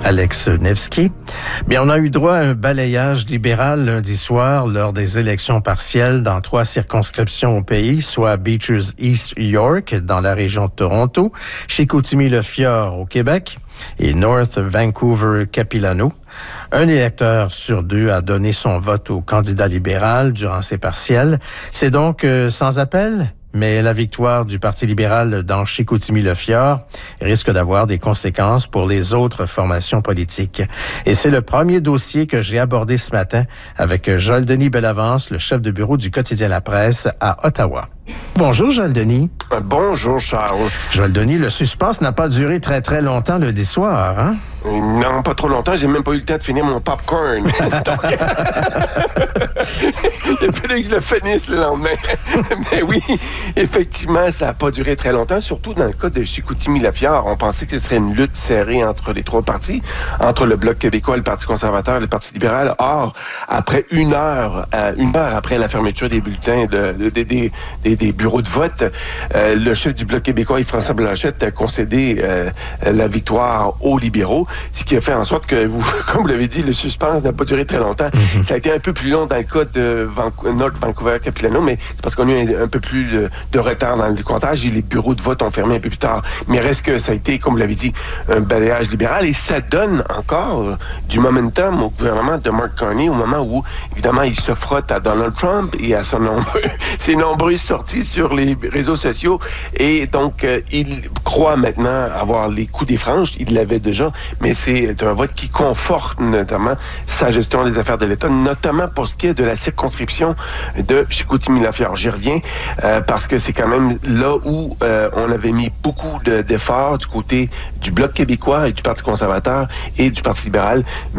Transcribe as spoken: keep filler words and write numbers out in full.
Alex Nevsky. Bien, on a eu droit à un balayage libéral lundi soir lors des élections partielles dans trois circonscriptions au pays, soit Beaches East York dans la région de Toronto, Chicoutimi-le-Fjord au Québec et North Vancouver-Capilano. Un électeur sur deux a donné son vote au candidat libéral durant ces partielles. C'est donc euh, sans appel? Mais la victoire du Parti libéral dans Chicoutimi-le-Fjord risque d'avoir des conséquences pour les autres formations politiques. Et c'est le premier dossier que j'ai abordé ce matin avec Joël-Denis Bellavance, le chef de bureau du quotidien La Presse à Ottawa. Bonjour Joël-Denis. Bonjour Charles. Joël-Denis, le suspense n'a pas duré très très longtemps lundi soir, hein? Non, pas trop longtemps. J'ai même pas eu le temps de finir mon popcorn. Donc, il fallait que je le finisse le lendemain. Mais oui, effectivement, ça n'a pas duré très longtemps, surtout dans le cas de Chicoutimi-le-Fjord. On pensait que ce serait une lutte serrée entre les trois partis, entre le Bloc québécois, le Parti conservateur et le Parti libéral. Or, après une heure, euh, une heure après la fermeture des bulletins, de, de, de, de, de des bureaux de vote, euh, le chef du Bloc québécois, Yves-François Blanchet, a concédé euh, la victoire aux libéraux, ce qui a fait en sorte que, vous, comme vous l'avez dit, le suspense n'a pas duré très longtemps. Mm-hmm. Ça a été un peu plus long dans le cas de Van- North Vancouver-Capilano, mais c'est parce qu'on a eu un, un peu plus de, de retard dans le comptage et les bureaux de vote ont fermé un peu plus tard. Mais reste que ça a été, comme vous l'avez dit, un balayage libéral et ça donne encore euh, du momentum au gouvernement de Mark Carney au moment où, évidemment, il se frotte à Donald Trump et à son nombreux, ses nombreuses sorties sur les réseaux sociaux et donc euh, il croit maintenant avoir les coups des franges, il l'avait déjà, mais c'est un vote qui conforte notamment sa gestion des affaires de l'État, notamment pour ce qui est de la circonscription de Chicoutimi-le-Fjord. J'y reviens euh, parce que c'est quand même là où euh, on avait mis beaucoup de, d'efforts du côté du Bloc québécois et du Parti conservateur et du Parti libéral.